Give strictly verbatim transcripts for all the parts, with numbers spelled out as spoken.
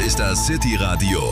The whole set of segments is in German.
ist das City Radio,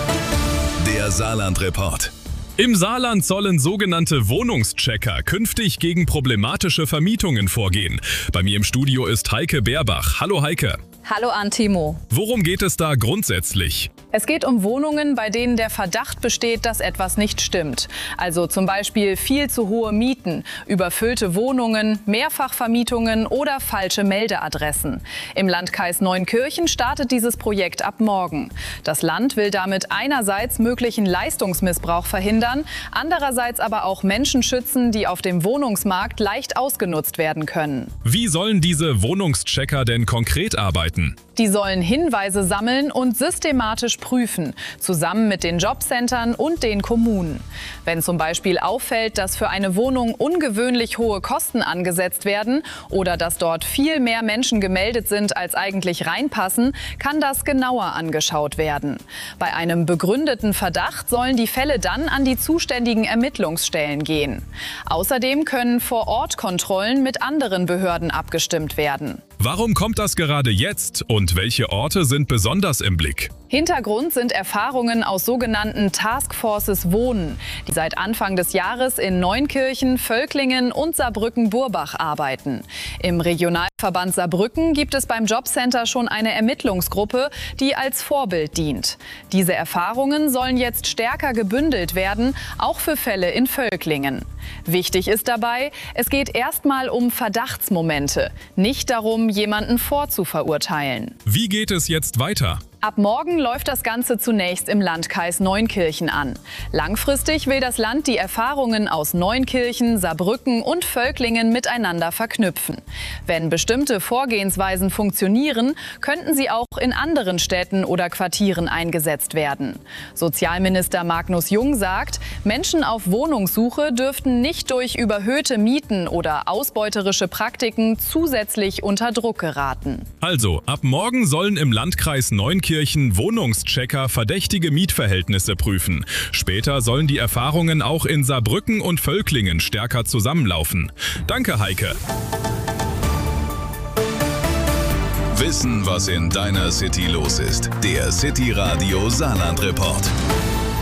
der Saarland-Report. Im Saarland sollen sogenannte Wohnungschecker künftig gegen problematische Vermietungen vorgehen. Bei mir im Studio ist Heike Beerbach. Hallo Heike. Hallo Antimo. Worum geht es da grundsätzlich? Es geht um Wohnungen, bei denen der Verdacht besteht, dass etwas nicht stimmt. Also zum Beispiel viel zu hohe Mieten, überfüllte Wohnungen, Mehrfachvermietungen oder falsche Meldeadressen. Im Landkreis Neunkirchen startet dieses Projekt ab morgen. Das Land will damit einerseits möglichen Leistungsmissbrauch verhindern, andererseits aber auch Menschen schützen, die auf dem Wohnungsmarkt leicht ausgenutzt werden können. Wie sollen diese Wohnungschecker denn konkret arbeiten? Die sollen Hinweise sammeln und systematisch prüfen, zusammen mit den Jobcentern und den Kommunen. Wenn zum Beispiel auffällt, dass für eine Wohnung ungewöhnlich hohe Kosten angesetzt werden oder dass dort viel mehr Menschen gemeldet sind, als eigentlich reinpassen, kann das genauer angeschaut werden. Bei einem begründeten Verdacht sollen die Fälle dann an die zuständigen Ermittlungsstellen gehen. Außerdem können Vor-Ort-Kontrollen mit anderen Behörden abgestimmt werden. Warum kommt das gerade jetzt und welche Orte sind besonders im Blick? Hintergrund sind Erfahrungen aus sogenannten Taskforces Wohnen, die seit Anfang des Jahres in Neunkirchen, Völklingen und Saarbrücken-Burbach arbeiten. Im Regionalverband Saarbrücken gibt es beim Jobcenter schon eine Ermittlungsgruppe, die als Vorbild dient. Diese Erfahrungen sollen jetzt stärker gebündelt werden, auch für Fälle in Völklingen. Wichtig ist dabei, es geht erstmal um Verdachtsmomente, nicht darum, jemanden vorzuverurteilen. Wie geht es jetzt weiter? Ab morgen läuft das Ganze zunächst im Landkreis Neunkirchen an. Langfristig will das Land die Erfahrungen aus Neunkirchen, Saarbrücken und Völklingen miteinander verknüpfen. Wenn bestimmte Vorgehensweisen funktionieren, könnten sie auch in anderen Städten oder Quartieren eingesetzt werden. Sozialminister Magnus Jung sagt, Menschen auf Wohnungssuche dürften nicht durch überhöhte Mieten oder ausbeuterische Praktiken zusätzlich unter Druck geraten. Also, ab morgen sollen im Landkreis Neunkirchen Wohnungschecker verdächtige Mietverhältnisse prüfen. Später sollen die Erfahrungen auch in Saarbrücken und Völklingen stärker zusammenlaufen. Danke, Heike. Wissen, was in deiner City los ist. Der City Radio Saarland-Report.